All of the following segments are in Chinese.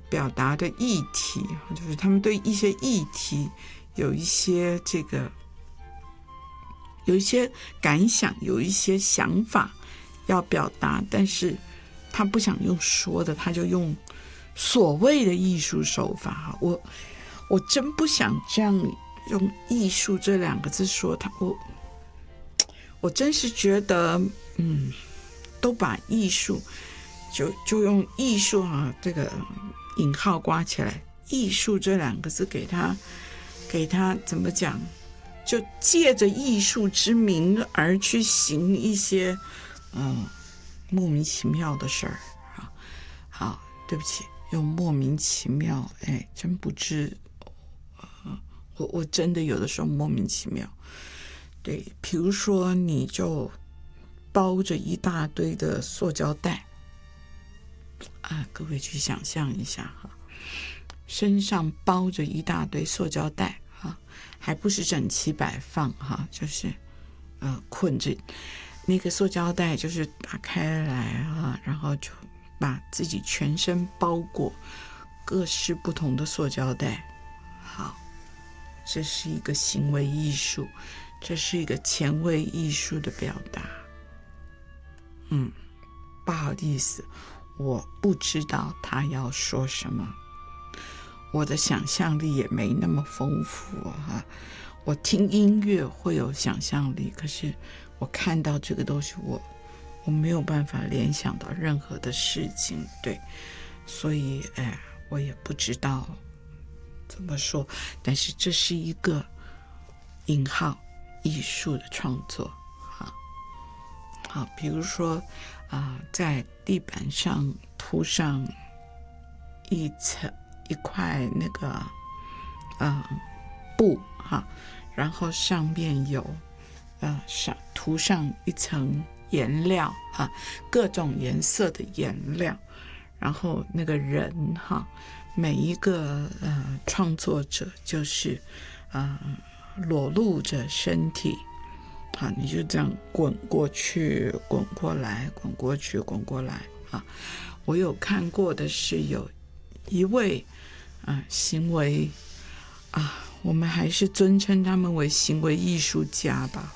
表达的议题，就是他们对一些议题有一些感想，有一些想法要表达，但是他不想用说的，他就用所谓的艺术手法。我真不想这样用艺术这两个字说他，我真是觉得都把艺术就用艺术这个引号刮起来，艺术这两个字给他怎么讲，就借着艺术之名而去行一些莫名其妙的事儿。好，对不起，用莫名其妙，真不知，我真的有的时候莫名其妙。对，比如说你就包着一大堆的塑胶袋各位去想象一下身上包着一大堆塑胶袋还不是整齐摆放就是捆着那个塑胶袋，就是打开来然后就把自己全身包裹各式不同的塑胶袋。好，这是一个行为艺术，这是一个前卫艺术的表达。不好意思，我不知道他要说什么，我的想象力也没那么丰富我听音乐会有想象力，可是我看到这个东西，我没有办法联想到任何的事情。对，所以我也不知道怎么说，但是这是一个引号艺术的创作。好，比如说在地板上铺上一块那个布然后上面有涂上一层颜料各种颜色的颜料，然后那个人每一个创作者就是裸露着身体你就这样滚过去滚过来，滚过去滚过来我有看过的是有一位行为我们还是尊称他们为行为艺术家吧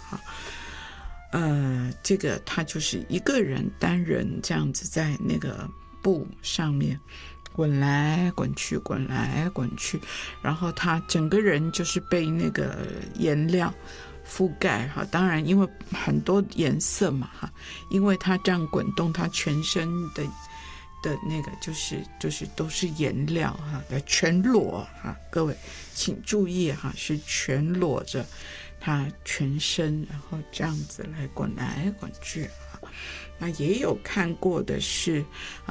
这个他就是一个人单人这样子在那个布上面滚来滚去滚来滚去，然后他整个人就是被那个颜料覆盖当然因为很多颜色嘛因为他这样滚动，他全身的那个就是都是颜料全裸各位请注意是全裸着他全身，然后这样子来滚来滚去那也有看过的是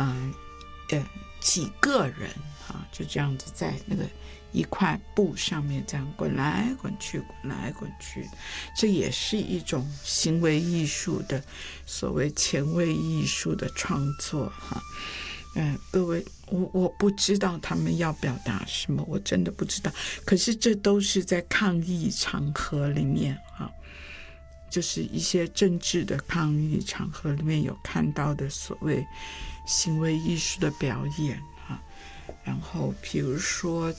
几个人就这样子在那个一块布上面这样滚来滚去滚来滚去，这也是一种行为艺术的所谓前卫艺术的创作各位我不知道他们要表达什么，我真的不知道，可是这都是在抗议场合里面就是一些政治的抗议场合里面有看到的所谓行为艺术的表演然后比如说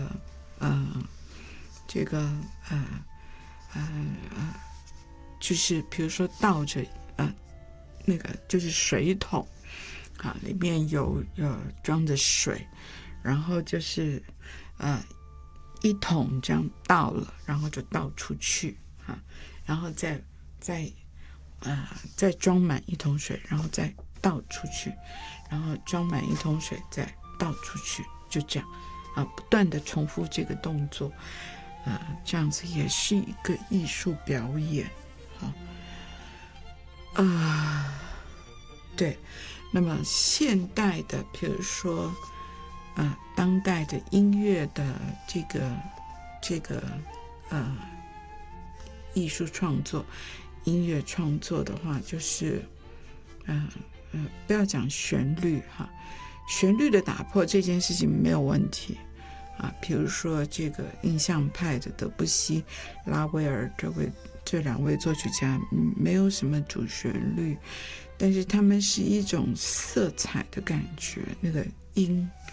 就是比如说倒着那个就是水桶里面有装着水，然后就是一桶这样倒了，然后就倒出去然后再装满一桶水，然后再倒出去，然后装满一桶水再倒出去，就这样不断的重复这个动作这样子也是一个艺术表演对。那么现代的比如说当代的音乐的这个艺术创作音乐创作的话，就是不要讲旋律旋律的打破这件事情没有问题比如说这个印象派的德布西、拉威尔这两位作曲家没有什么主旋律，但是他们是一种色彩的感觉，那个音